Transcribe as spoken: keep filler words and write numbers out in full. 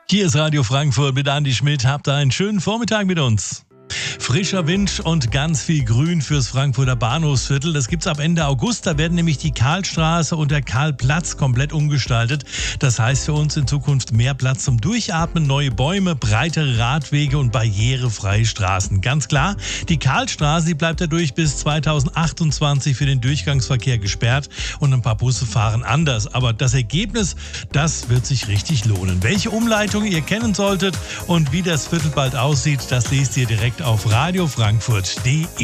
Hier ist Radio Frankfurt mit Andi Schmidt. Habt einen schönen Vormittag mit uns. Frischer Wind und ganz viel Grün fürs Frankfurter Bahnhofsviertel. Das gibt's ab Ende August. Da werden nämlich die Karlstraße und der Karlplatz komplett umgestaltet. Das heißt für uns in Zukunft mehr Platz zum Durchatmen, neue Bäume, breitere Radwege und barrierefreie Straßen. Ganz klar, die Karlstraße, die bleibt dadurch bis zweitausendachtundzwanzig für den Durchgangsverkehr gesperrt und ein paar Busse fahren anders. Aber das Ergebnis, das wird sich richtig lohnen. Welche Umleitung ihr kennen solltet und wie das Viertel bald aussieht, das lest ihr direkt auf radiofrankfurt punkt de.